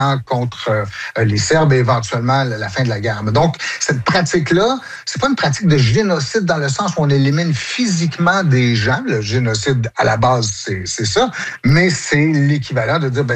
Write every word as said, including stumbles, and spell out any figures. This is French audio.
contre euh, les Serbes et éventuellement la fin de la guerre. Donc, cette pratique-là, c'est pas une pratique de génocide dans le sens où on élimine physiquement des gens. Le génocide, à la base, c'est, c'est ça, mais c'est l'équivalent de dire, ben,